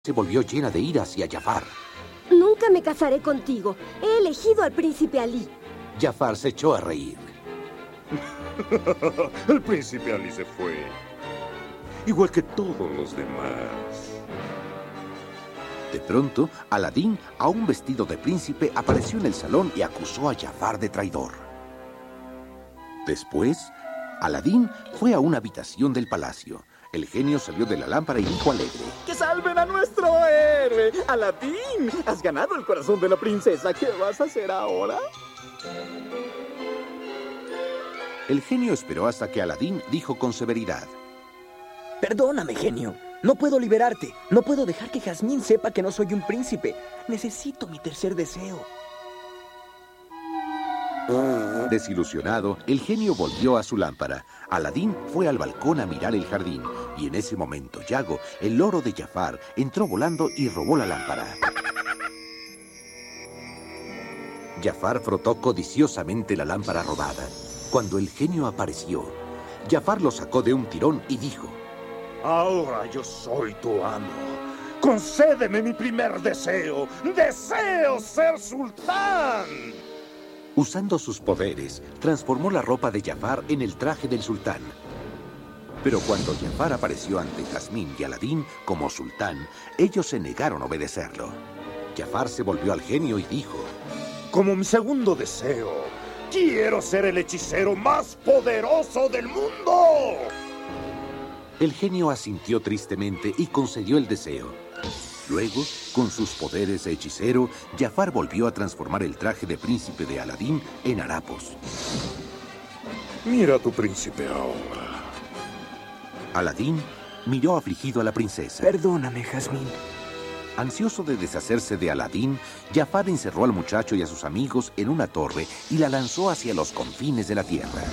se volvió llena de ira hacia Jafar. Nunca me casaré contigo. He elegido al príncipe Ali. Jafar se echó a reír. El príncipe Ali se fue, igual que todos los demás. De pronto, Aladín, aún vestido de príncipe, apareció en el salón y acusó a Jafar de traidor. Después, Aladín fue a una habitación del palacio. El genio salió de la lámpara y dijo alegre: ¡Que salven a nuestro héroe! ¡Aladín! Has ganado el corazón de la princesa. ¿Qué vas a hacer ahora? El genio esperó hasta que Aladín dijo con severidad: Perdóname, genio. No puedo liberarte. No puedo dejar que Jazmín sepa que no soy un príncipe. Necesito mi tercer deseo. Desilusionado, el genio volvió a su lámpara. Aladín fue al balcón a mirar el jardín, y en ese momento Yago, el loro de Jafar, entró volando y robó la lámpara. Jafar frotó codiciosamente la lámpara robada. Cuando el genio apareció, Jafar lo sacó de un tirón y dijo: Ahora yo soy tu amo. Concédeme mi primer deseo. ¡Deseo ser sultán! Usando sus poderes, transformó la ropa de Jafar en el traje del sultán. Pero cuando Jafar apareció ante Jazmín y Aladín como sultán, ellos se negaron a obedecerlo. Jafar se volvió al genio y dijo: Como mi segundo deseo, quiero ser el hechicero más poderoso del mundo. El genio asintió tristemente y concedió el deseo. Luego, con sus poderes de hechicero, Jafar volvió a transformar el traje de príncipe de Aladín en harapos. Mira a tu príncipe ahora. Aladín miró afligido a la princesa. Perdóname, Jazmín. Ansioso de deshacerse de Aladín, Jafar encerró al muchacho y a sus amigos en una torre y la lanzó hacia los confines de la tierra.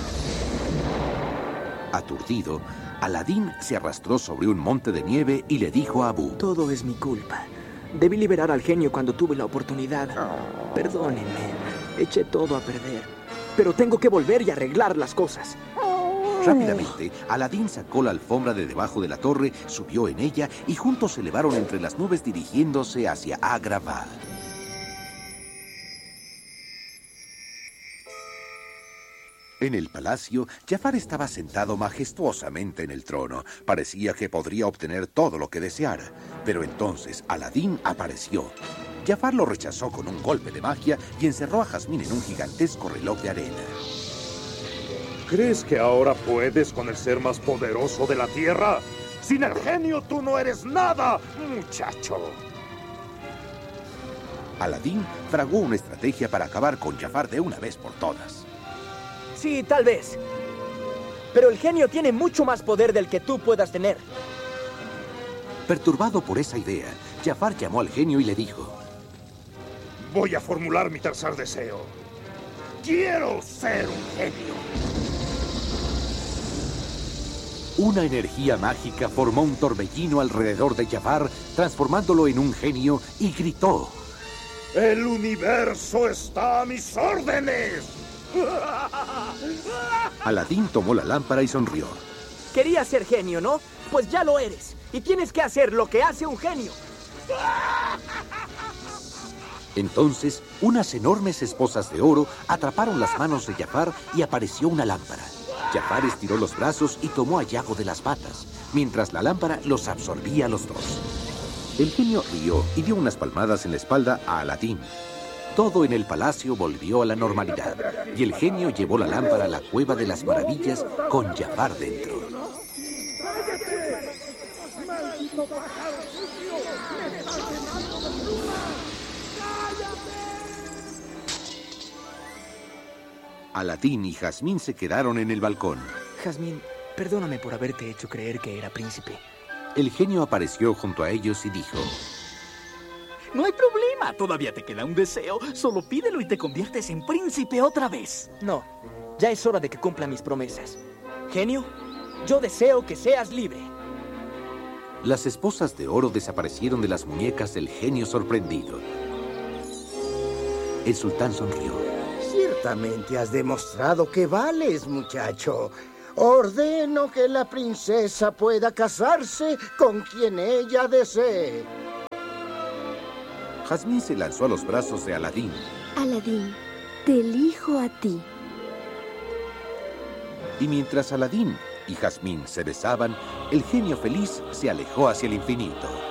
Aturdido, Aladín se arrastró sobre un monte de nieve y le dijo a Abu: Todo es mi culpa. Debí liberar al genio cuando tuve la oportunidad. Perdónenme, eché todo a perder. Pero tengo que volver y arreglar las cosas. Rápidamente, Aladín sacó la alfombra de debajo de la torre, subió en ella y juntos se elevaron entre las nubes dirigiéndose hacia Agrabah. En el palacio, Jafar estaba sentado majestuosamente en el trono. Parecía que podría obtener todo lo que deseara. Pero entonces Aladín apareció. Jafar lo rechazó con un golpe de magia y encerró a Jazmín en un gigantesco reloj de arena. ¿Crees que ahora puedes con el ser más poderoso de la tierra? Sin el genio tú no eres nada, muchacho. Aladín fraguó una estrategia para acabar con Jafar de una vez por todas. Sí, tal vez. Pero el genio tiene mucho más poder del que tú puedas tener. Perturbado por esa idea, Jafar llamó al genio y le dijo: Voy a formular mi tercer deseo. ¡Quiero ser un genio! Una energía mágica formó un torbellino alrededor de Jafar, transformándolo en un genio, y gritó: ¡El universo está a mis órdenes! Aladín tomó la lámpara y sonrió. Querías ser genio, ¿no? Pues ya lo eres. Y tienes que hacer lo que hace un genio. Entonces, unas enormes esposas de oro atraparon las manos de Jafar y apareció una lámpara. Jafar estiró los brazos y tomó a Yago de las patas, mientras la lámpara los absorbía a los dos. El genio rió y dio unas palmadas en la espalda a Aladín. Todo en el palacio volvió a la normalidad, y el genio llevó la lámpara a la cueva de las maravillas con Jafar dentro. Aladín y Jazmín se quedaron en el balcón. Jazmín, perdóname por haberte hecho creer que era príncipe. El genio apareció junto a ellos y dijo: No hay problema, todavía te queda un deseo. Solo pídelo y te conviertes en príncipe otra vez. No, ya es hora de que cumpla mis promesas. Genio, yo deseo que seas libre. Las esposas de oro desaparecieron de las muñecas del genio sorprendido. El sultán sonrió. Ciertamente has demostrado que vales, muchacho. Ordeno que la princesa pueda casarse con quien ella desee. Jazmín se lanzó a los brazos de Aladín. Aladín, te elijo a ti. Y mientras Aladín y Jazmín se besaban, el genio feliz se alejó hacia el infinito.